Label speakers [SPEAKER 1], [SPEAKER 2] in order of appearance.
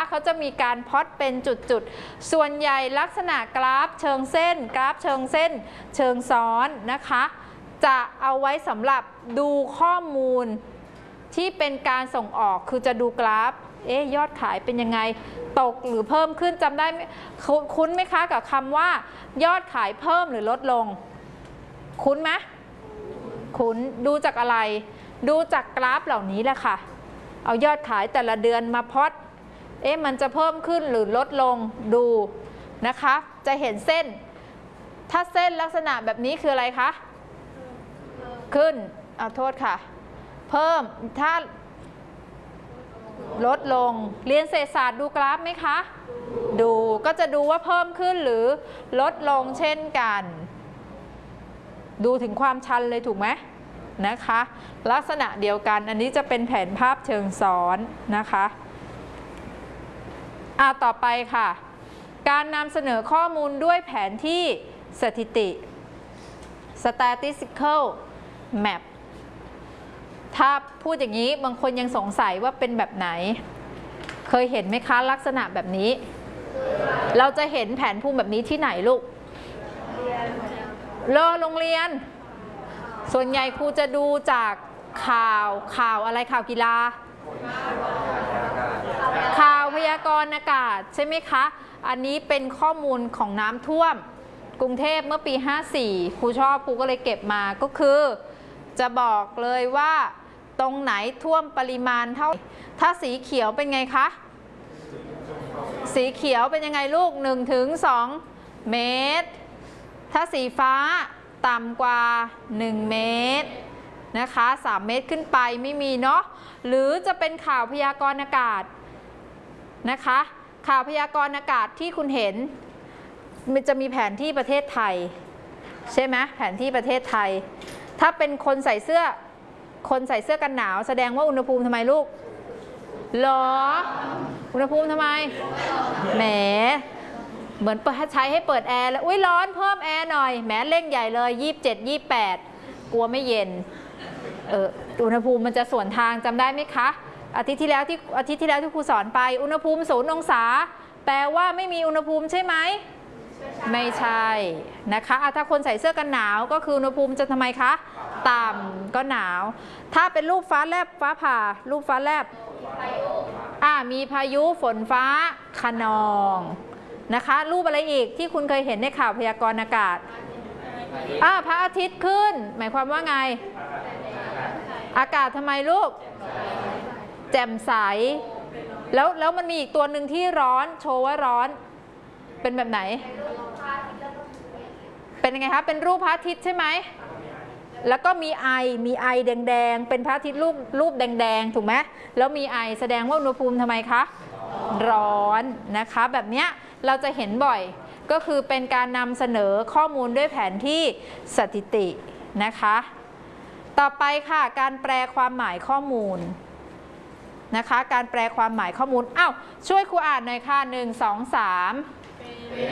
[SPEAKER 1] เขาจะมีการพล็อตเป็นจุดๆส่วนใหญ่ลักษณะกราฟเชิงเส้นกราฟเชิงเส้นเชิงซ้อนนะคะจะเอาไว้สำหรับดูข้อมูลที่เป็นการส่งออกคือจะดูกราฟยอดขายเป็นยังไงตกหรือเพิ่มขึ้นจำได้คุ้นไหมคะกับคำว่ายอดขายเพิ่มหรือลดลงคุ้นไหมคุ้นดูจากอะไรดูจากกราฟเหล่านี้แหละค่ะเอายอดขายแต่ละเดือนมาพล็อตมันจะเพิ่มขึ้นหรือลดลงดูนะคะจะเห็นเส้นถ้าเส้นลักษณะแบบนี้คืออะไรคะขึ้นโทษค่ะเพิ่มถ้าลดลงเรียนเศรษฐศาสตร์ดูกราฟไหมคะดูก็จะดูว่าเพิ่มขึ้นหรือลดลงเช่นกันดูถึงความชันเลยถูกไหมนะคะลักษณะเดียวกันอันนี้จะเป็นแผนภาพเชิงซ้อนนะคะต่อไปค่ะการนำเสนอข้อมูลด้วยแผนที่สถิติ statistical map ถ้าพูดอย่างนี้บางคนยังสงสัยว่าเป็นแบบไหนเคยเห็นไหมคะลักษณะแบบนี้เราจะเห็นแผนภูมิแบบนี้ที่ไหนลูกโรงเรียนส่วนใหญ่ครูจะดูจากข่าวอะไรข่าวกีฬาข่าวพยากรณ์อากาศใช่ไหมคะอันนี้เป็นข้อมูลของน้ำท่วมกรุงเทพเมื่อปี54ครูชอบครูก็เลยเก็บมาก็คือจะบอกเลยว่าตรงไหนท่วมปริมาณเท่าถ้าสีเขียวเป็นไงคะสีเขียวเป็นยังไงลูก 1-2 เมตรถ้าสีฟ้าต่ำกว่า1 เมตรนะคะ3 เมตรขึ้นไปไม่มีเนาะหรือจะเป็นข่าวพยากรณ์อากาศนะคะข่าวพยากรณ์อากาศที่คุณเห็นมันจะมีแผนที่ประเทศไทยใช่ไหมแผนที่ประเทศไทยถ้าเป็นคนใส่เสื้อกันหนาวแสดงว่าอุณหภูมิทำไมลูกหรออุณหภูมิทำไมแหมเหมือนใช้ให้เปิดแอร์แล้วอุ้ยร้อนเพิ่มแอร์หน่อยแหมเร่งใหญ่เลย27 28กลัวไม่เย็นอุณหภูมิมันจะสวนทางจำได้ไหมคะอาทิตย์ที่แล้วที่ครูสอนไปอุณหภูมิ0 องศาแปลว่าไม่มีอุณหภูมิใช่ไหมไม่ใช่นะคะถ้าคนใส่เสื้อกันหนาวก็คืออุณหภูมิจะทำไมคะต่ำก็หนาวถ้าเป็นรูปฟ้าแลบฟ้าผ่ารูปฟ้าแลบมีพายุฝนฟ้าคะนองนะคะรูปอะไรอีกที่คุณเคยเห็นในข่าวพยากรณ์อากาศพระอาทิตย์ขึ้นหมายความว่าไงอากาศทำไมลูกแจ่มใสแล้วมันมีอีกตัวหนึ่งที่ร้อนโชว์ว่าร้อนเป็นแบบไหนเป็นยังไงคะเป็นรูปพระอาทิตย์ใช่ไหมแล้วก็มีไอแดงๆเป็นพระอาทิตย์รูปแดงๆถูกไหมแล้วมีไอแสดงว่าอุณหภูมิทำไมคะร้อนนะคะแบบเนี้ยเราจะเห็นบ่อยก็คือเป็นการนำเสนอข้อมูลด้วยแผนที่สถิตินะคะต่อไปค่ะการแปลความหมายข้อมูลนะคะการแปลความหมายข้อมูลช่วยครูอ่านหน่อยค่ะ1 2 3